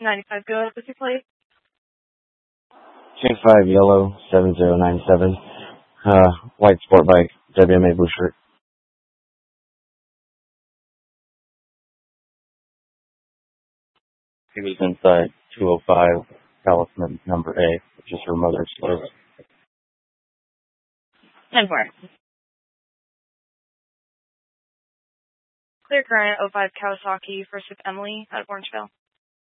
95 Go with your plate. J5 Yellow 7097. White sport bike, WMA blue shirt. He was inside 205 Talisman number A, which is her mother's place. 10-4. Clear current 05 Kawasaki, first with Emily out of Orangeville.